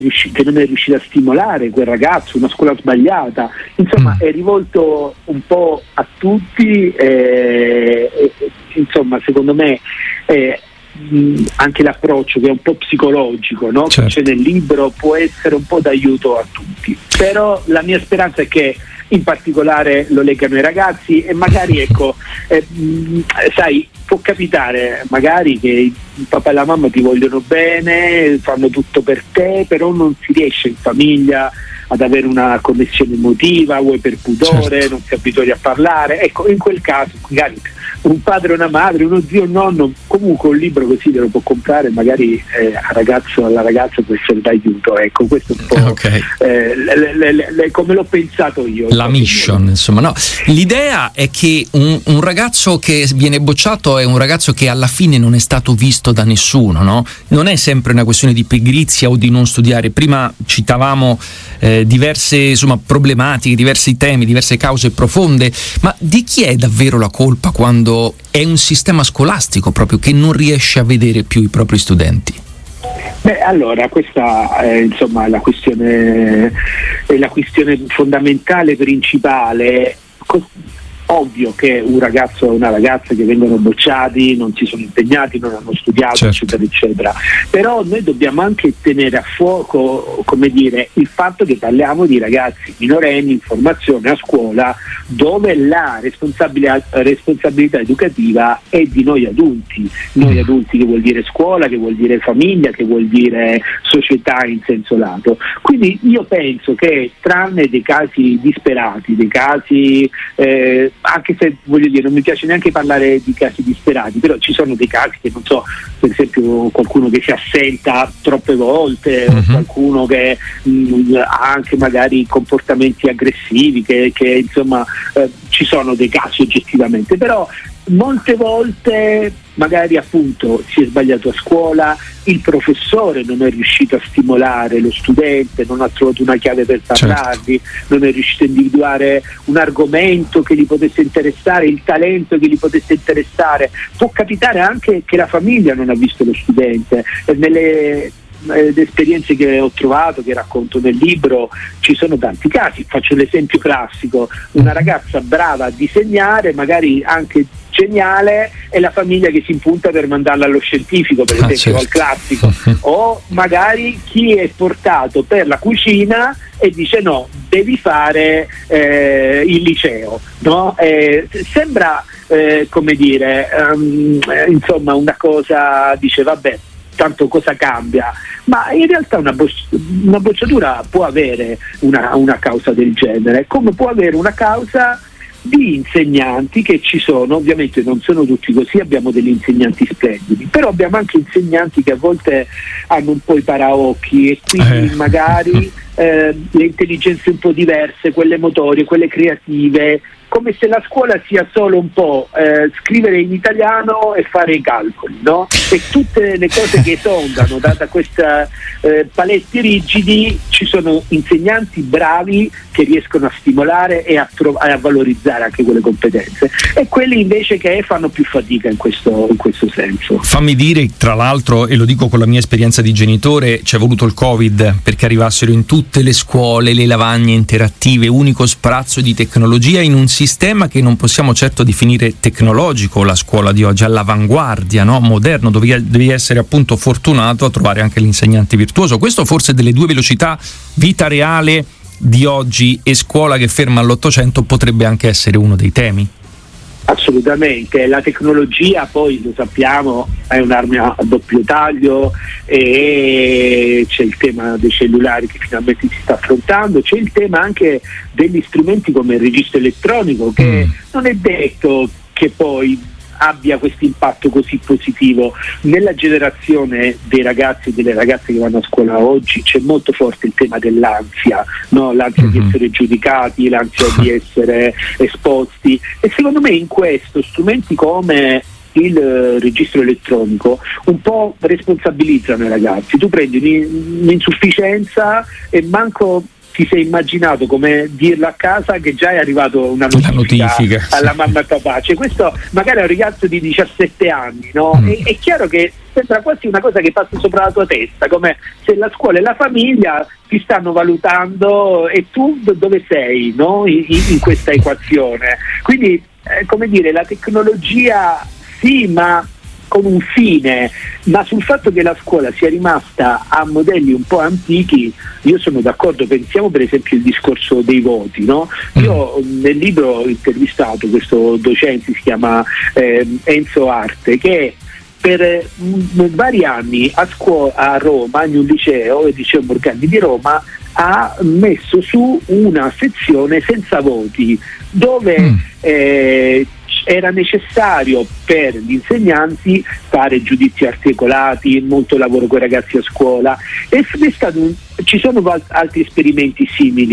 che non è riuscita a stimolare quel ragazzo, una scuola sbagliata, insomma è rivolto un po' a tutti, insomma secondo me anche l'approccio che è un po' psicologico, no? Certo. Che c'è nel libro può essere un po' d'aiuto a tutti, però la mia speranza è che in particolare lo leggano i ragazzi e magari sai, può capitare magari che il papà e la mamma ti vogliono bene, fanno tutto per te, però non si riesce in famiglia ad avere una connessione emotiva, vuoi per pudore, certo, non si abitui a parlare. Ecco, in quel caso magari un padre e una madre, uno zio, un nonno, comunque un libro così te lo può comprare, magari alla ragazza può essere d'aiuto. Ecco, questo è un po' okay, come l'ho pensato io. la mission, insomma, no? L'idea è che un ragazzo che viene bocciato è un ragazzo che alla fine non è stato visto da nessuno, no? Non è sempre una questione di pigrizia o di non studiare. Prima citavamo diverse, insomma, problematiche, diversi temi, diverse cause profonde, ma di chi è davvero la colpa quando è un sistema scolastico proprio che non riesce a vedere più i propri studenti? Beh, allora questa è insomma la questione fondamentale, principale. Ovvio che un ragazzo o una ragazza che vengono bocciati non si sono impegnati, non hanno studiato, certo, eccetera eccetera, però noi dobbiamo anche tenere a fuoco, come dire, il fatto che parliamo di ragazzi minorenni in formazione a scuola, dove la responsabilità educativa è di noi adulti che vuol dire scuola, che vuol dire famiglia, che vuol dire società in senso lato. Quindi io penso che, tranne dei casi disperati, dei casi anche se voglio dire non mi piace neanche parlare di casi disperati, però ci sono dei casi che non so, per esempio qualcuno che si assenta troppe volte, o qualcuno che ha anche magari comportamenti aggressivi, che insomma ci sono dei casi oggettivamente, però molte volte magari appunto si è sbagliato a scuola, il professore non è riuscito a stimolare lo studente, non ha trovato una chiave per parlargli, certo, non è riuscito a individuare un argomento che gli potesse interessare, il talento che gli potesse interessare. Può capitare anche che la famiglia non ha visto lo studente. Nelle esperienze che ho trovato, che racconto nel libro, ci sono tanti casi. Faccio l'esempio classico: una ragazza brava a disegnare, magari anche geniale, è la famiglia che si impunta per mandarla allo scientifico, per esempio, certo, al classico. O magari chi è portato per la cucina e dice no, devi fare il liceo, no? Sembra come dire insomma una cosa, dice vabbè, tanto cosa cambia, ma in realtà una bocciatura può avere una causa del genere, come può avere una causa di insegnanti che ci sono. Ovviamente non sono tutti così, abbiamo degli insegnanti splendidi, però abbiamo anche insegnanti che a volte hanno un po' i paraocchi e quindi magari le intelligenze un po' diverse, quelle motorie, quelle creative, come se la scuola sia solo un po' scrivere in italiano e fare i calcoli, no? E tutte le cose che esondano da questi paletti rigidi. Ci sono insegnanti bravi che riescono a stimolare e a valorizzare anche quelle competenze, e quelli invece che fanno più fatica in questo senso. Fammi dire, tra l'altro, e lo dico con la mia esperienza di genitore, c'è voluto il Covid perché arrivassero in tutte le scuole le lavagne interattive, unico sprazzo di tecnologia in un sistema che non possiamo certo definire tecnologico. La scuola di oggi all'avanguardia, no? Moderno, devi essere appunto fortunato a trovare anche l'insegnante virtuoso. Questo forse delle due velocità, vita reale di oggi e scuola che ferma all'Ottocento, potrebbe anche essere uno dei temi. Assolutamente, la tecnologia poi lo sappiamo è un'arma a doppio taglio, e c'è il tema dei cellulari che finalmente si sta affrontando, c'è il tema anche degli strumenti come il registro elettronico, che non è detto che poi abbia questo impatto così positivo. Nella generazione dei ragazzi e delle ragazze che vanno a scuola oggi c'è molto forte il tema dell'ansia, no? L'ansia di essere giudicati, l'ansia di essere esposti, e secondo me in questo strumenti come il registro elettronico un po' responsabilizzano i ragazzi. Tu prendi un'insufficienza e manco ti sei immaginato, come dirlo a casa, che già è arrivato una notifica alla mamma e papà. Cioè, questo magari è un ragazzo di 17 anni, no? È chiaro che sembra quasi una cosa che passa sopra la tua testa, come se la scuola e la famiglia ti stanno valutando e tu dove sei, no? in questa equazione. Quindi, come dire, la tecnologia sì, ma con un fine, ma sul fatto che la scuola sia rimasta a modelli un po' antichi io sono d'accordo. Pensiamo per esempio al discorso dei voti, no? Io nel libro ho intervistato questo docente, si chiama Enzo Arte, che per vari anni a Roma, in un liceo, il liceo Morgagni di Roma, ha messo su una sezione senza voti, dove era necessario per gli insegnanti fare giudizi articolati, molto lavoro con i ragazzi a scuola, e ci sono altri esperimenti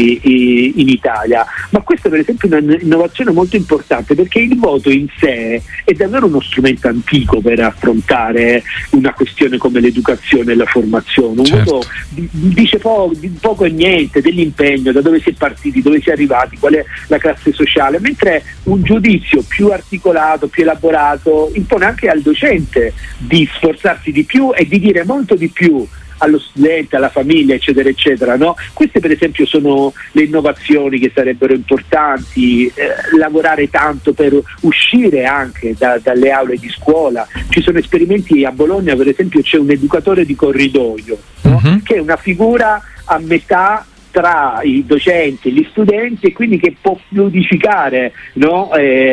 simili in Italia, ma questa per esempio è un'innovazione molto importante, perché il voto in sé è davvero uno strumento antico per affrontare una questione come l'educazione e la formazione. Un voto dice poco e niente dell'impegno, da dove si è partiti, dove si è arrivati, qual è la classe sociale, mentre un giudizio più articolato, più elaborato, impone anche al docente di sforzarsi di più e di dire molto di più allo studente, alla famiglia, eccetera eccetera, no? Queste per esempio sono le innovazioni che sarebbero importanti, lavorare tanto per uscire anche dalle aule di scuola. Ci sono esperimenti a Bologna, per esempio c'è un educatore di corridoio, no? Che è una figura a metà tra i docenti e gli studenti, e quindi che può fluidificare, no?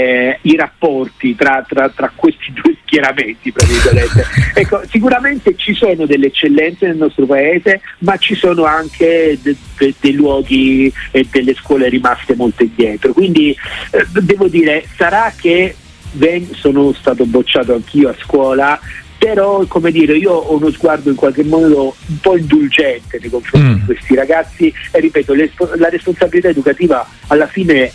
I rapporti tra questi due schieramenti, tra virgolette. Ecco, sicuramente ci sono delle eccellenze nel nostro paese, ma ci sono anche dei luoghi e delle scuole rimaste molto indietro. Quindi devo dire, sarà che sono stato bocciato anch'io a scuola, però, come dire, io ho uno sguardo in qualche modo un po' indulgente nei confronti di questi ragazzi, e ripeto, la responsabilità educativa alla fine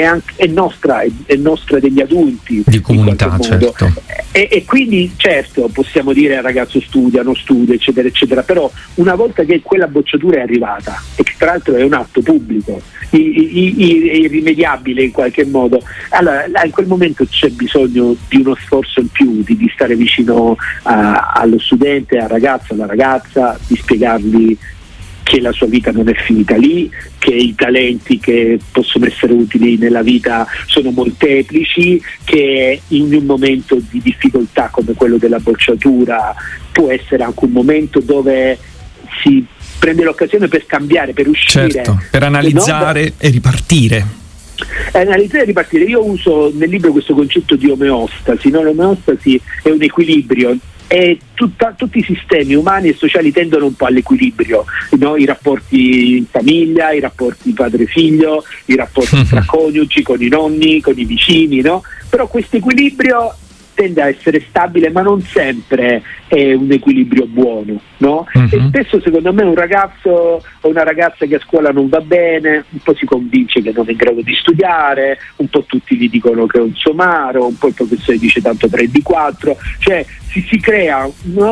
è nostra degli adulti, di comunità, certo. E quindi certo possiamo dire al ragazzo studia, non studia, eccetera eccetera, però una volta che quella bocciatura è arrivata, e che tra l'altro è un atto pubblico, irrimediabile in qualche modo, allora in quel momento c'è bisogno di uno sforzo in più, di stare vicino allo studente, al ragazzo, alla ragazza, di spiegargli che la sua vita non è finita lì, che i talenti che possono essere utili nella vita sono molteplici, che in un momento di difficoltà come quello della bocciatura può essere anche un momento dove si prende l'occasione per cambiare, per uscire, certo, per analizzare e ripartire. Analizzare e ripartire. Io uso nel libro questo concetto di omeostasi, no? L'omeostasi è un equilibrio, e tutti i sistemi umani e sociali tendono un po' all'equilibrio, no? I rapporti in famiglia, i rapporti padre-figlio, i rapporti tra coniugi, con i nonni, con i vicini, no? Però questo equilibrio tende a essere stabile, ma non sempre è un equilibrio buono, no? E spesso secondo me un ragazzo o una ragazza che a scuola non va bene, un po' si convince che non è in grado di studiare, un po' tutti gli dicono che è un somaro, un po' il professore dice tanto 3 di 4, cioè si crea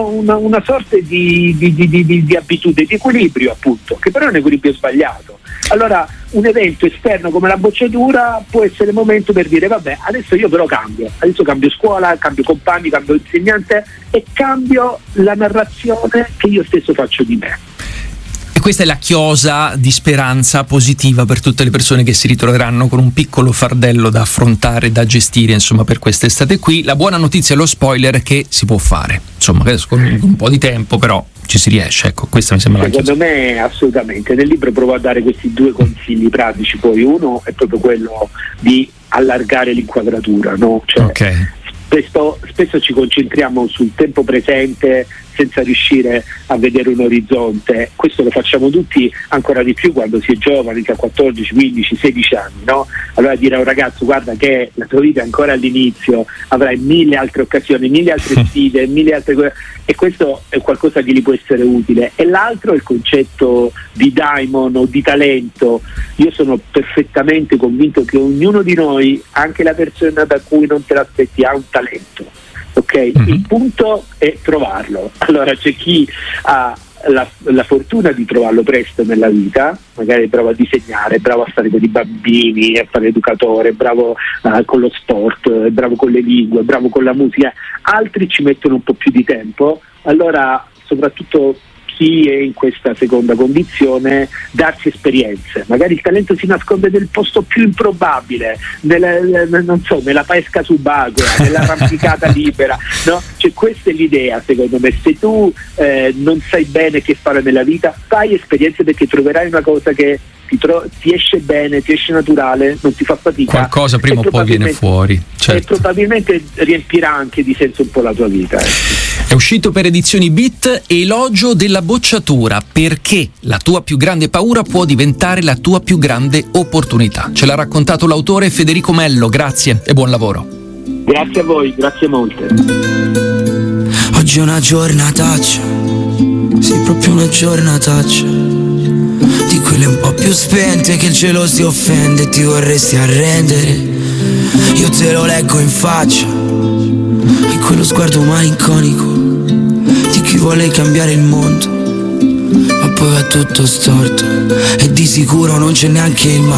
una sorta di abitudine, di equilibrio appunto, che però è un equilibrio sbagliato. Allora un evento esterno come la bocciatura può essere il momento per dire vabbè, adesso io però adesso cambio scuola, cambio compagni, cambio insegnante e cambio la narrazione che io stesso faccio di me. E questa è la chiosa di speranza positiva per tutte le persone che si ritroveranno con un piccolo fardello da affrontare, da gestire, insomma, per quest'estate qui. La buona notizia e lo spoiler è che si può fare, insomma, con un po' di tempo, però ci si riesce, ecco, questa mi sembra secondo me assolutamente. Nel libro provo a dare questi 2 consigli pratici, poi uno è proprio quello di allargare l'inquadratura, no? Cioè, okay. Spesso ci concentriamo sul tempo presente senza riuscire a vedere un orizzonte. Questo lo facciamo tutti ancora di più quando si è giovani, che ha 14, 15, 16 anni, no? Allora dire a un ragazzo guarda che la tua vita è ancora all'inizio, avrai 1000 altre occasioni, 1000 altre sfide, 1000 altre cose, e questo è qualcosa che gli può essere utile. E l'altro è il concetto di daimon o di talento. Io sono perfettamente convinto che ognuno di noi, anche la persona da cui non te l'aspetti, ha un talento. Ok, il punto è trovarlo. Allora c'è chi ha la fortuna di trovarlo presto nella vita, magari bravo a disegnare, bravo a stare con i bambini, a fare educatore, bravo con lo sport, bravo con le lingue, bravo con la musica, altri ci mettono un po' più di tempo. Allora, soprattutto chi è in questa seconda condizione, darsi esperienze. Magari il talento si nasconde nel posto più improbabile, nella pesca subacquea, nell'arrampicata libera, no? Cioè, questa è l'idea, secondo me. Se tu non sai bene che fare nella vita, fai esperienze, perché troverai una cosa che ti esce bene, ti esce naturale, non ti fa fatica. Qualcosa prima o poi viene fuori. Certo. E probabilmente riempirà anche di senso un po' la tua vita. È uscito per Edizioni Beat Elogio della bocciatura, perché la tua più grande paura può diventare la tua più grande opportunità. Ce l'ha raccontato l'autore Federico Mello, grazie e buon lavoro. Grazie a voi, grazie molte. Oggi è una giornataccia, sì, proprio una giornataccia, di quelle un po' più spente che il cielo si offende e ti vorresti arrendere. Io te lo leggo in faccia, in quello sguardo malinconico di chi vuole cambiare il mondo, ma poi va tutto storto e di sicuro non c'è neanche il mare.